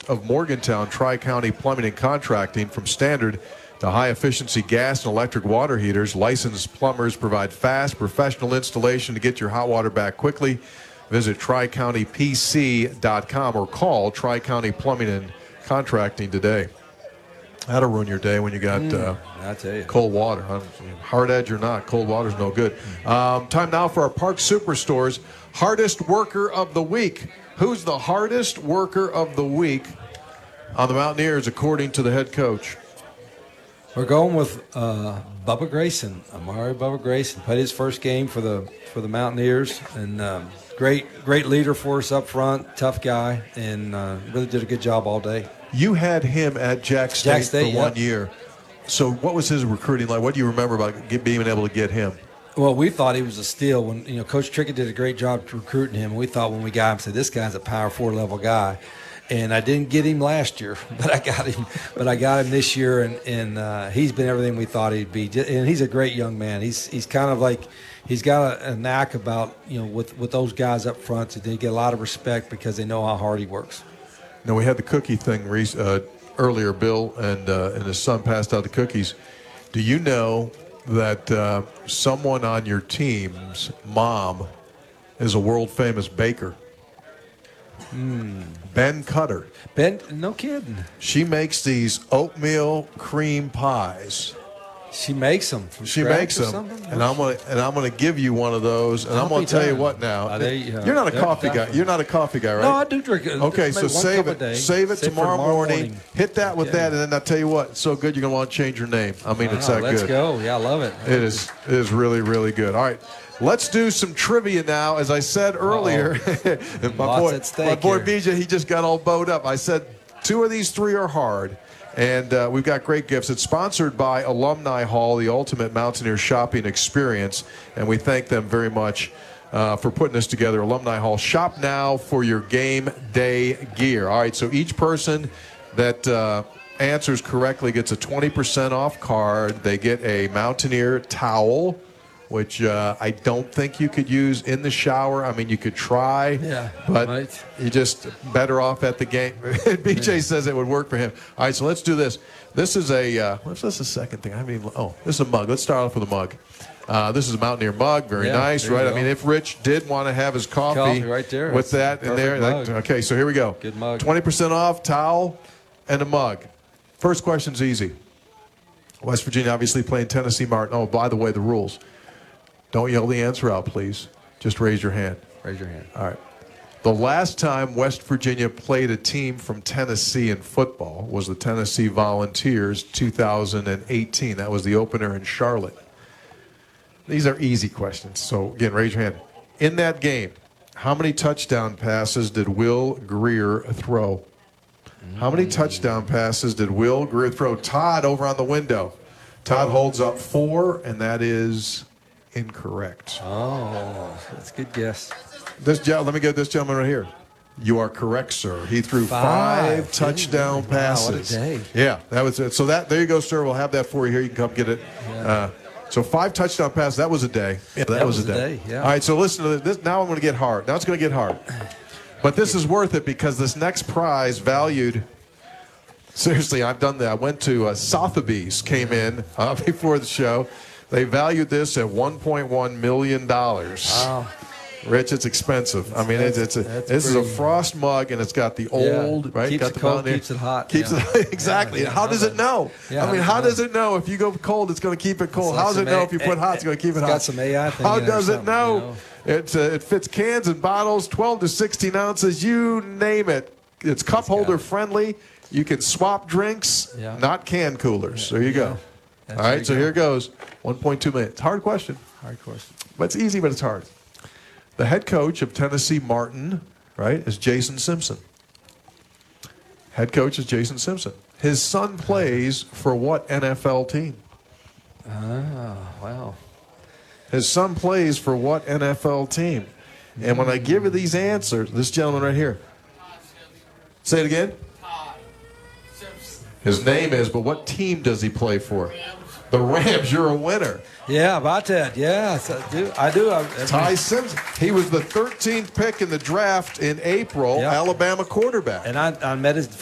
West of Morgantown, Tri-County Plumbing and Contracting. From standard to high-efficiency gas and electric water heaters, licensed plumbers provide fast, professional installation to get your hot water back quickly. Visit TriCountyPC.com or call Tri-County Plumbing and Contracting today. That'll ruin your day when you got I tell you. cold water. Hard edge or not, cold water's no good. Time now for our Park Superstores Hardest Worker of the Week. Who's the hardest worker of the week on the Mountaineers, according to the head coach? We're going with Bubba Grayson, Amari Bubba Grayson. Played his first game for the Mountaineers, and great leader for us up front, tough guy, and really did a good job all day. You had him at Jack State for 1 year. So what was his recruiting like? What do you remember about being able to get him? Well, we thought he was a steal. When Coach Trickett did a great job recruiting him. We thought when we got him, said this guy's a Power 4 level guy. And I didn't get him last year, but I got him. But I got him this year, and he's been everything we thought he'd be. And he's a great young man. He's kind of like he's got a knack about with those guys up front. They get a lot of respect because they know how hard he works. Now, we had the cookie thing earlier, Bill, and his son passed out the cookies. Do you know that someone on your team's mom is a world-famous baker? Ben Cutter. Ben, no kidding. She makes these oatmeal cream pies. She makes them. She makes them, and I'm gonna give you one of those, and I'm gonna tell you what now. You're not a coffee guy. You're not a coffee guy, right? No, I do drink it. Okay, so save it. Save it tomorrow morning. Hit that with that, and then I'll tell you what. It's so good, you're gonna want to change your name. I mean, it's that good. Let's go. Yeah, I love it. It is really, really good. All right. Let's do some trivia now. As I said earlier, my boy BJ, he just got all bowed up. I said 2 of these 3 are hard. And we've got great gifts. It's sponsored by Alumni Hall, the ultimate Mountaineer shopping experience. And we thank them very much for putting this together. Alumni Hall, shop now for your game day gear. All right, so each person that answers correctly gets a 20% off card. They get a Mountaineer towel, which I don't think you could use in the shower. I mean, you could try, but you're just better off at the game. BJ says it would work for him. All right, so let's do this. This is what's this the second thing? This is a mug. Let's start off with a mug. This is a Mountaineer mug. Very nice, right? I mean, if Rich did want to have his coffee right there with that in there. Okay, so here we go. Good mug. 20% off, towel, and a mug. First question's easy. West Virginia obviously playing Tennessee Martin. Oh, by the way, the rules. Don't yell the answer out, please. Just raise your hand. Raise your hand. All right. The last time West Virginia played a team from Tennessee in football was the Tennessee Volunteers, 2018. That was the opener in Charlotte. These are easy questions. So, again, raise your hand. In that game, how many touchdown passes did Will Greer throw? How many touchdown passes did Will Greer throw? Todd over on the window. Todd holds up 4, and that is incorrect. Oh, that's a good guess. Let me get this gentleman right here. You are correct, sir. He threw 5 touchdown passes. Wow, what a day. Yeah, that was it. So there you go, sir. We'll have that for you here. You can come get it. Yeah. So 5 touchdown passes. That was a day. Yeah, that was a day. Yeah. All right, so listen to this. Now I'm going to get hard. Now it's going to get hard. But this is worth it because this next prize valued. Seriously, I've done that. I went to Sotheby's, came in before the show. They valued this at $1.1 million. Wow. Rich, it's expensive. I mean, this is a Frost mug, and it's got the old, right? Keeps got it cold, keeps it hot. Exactly. Yeah, how does it know? Yeah, I mean, how does it know if you go cold, it's going to keep it cold? How does it know if you put hot, it's going to keep it hot? Got some AI thing. How does it know? It fits cans and bottles, 12 to 16 ounces, you name it. It's cup holder friendly. You can swap drinks, not can coolers. There you go. All right, so here it goes. 1.2 million. It's a hard question. But it's easy, but it's hard. The head coach of Tennessee Martin, right, is Jason Simpson. Head coach is Jason Simpson. His son plays for what NFL team? Oh, wow. His son plays for what NFL team? And when I give you these answers, this gentleman right here. Say it again. His name is, but what team does he play for? The Rams. You're a winner. Yeah, about that. Yeah, I do. Ty Simpson. He was the 13th pick in the draft in April, Alabama quarterback. And I met his